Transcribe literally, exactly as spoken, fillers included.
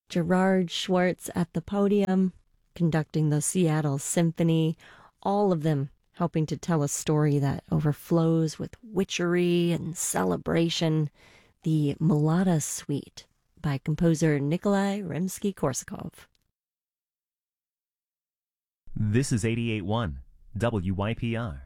Gerard Schwartz at the podium, conducting the Seattle Symphony, all of them helping to tell a story that overflows with witchery and celebration, the Mulata Suite by composer Nikolai Rimsky-Korsakov. This is eighty-eight point one W Y P R,